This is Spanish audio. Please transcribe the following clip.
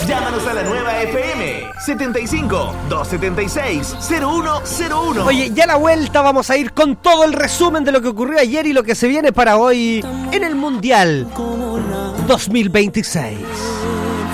Llámanos a la nueva FM 75 276 0101. Oye, ya a la vuelta vamos a ir con todo el resumen de lo que ocurrió ayer y lo que se viene para hoy en el Mundial 2026.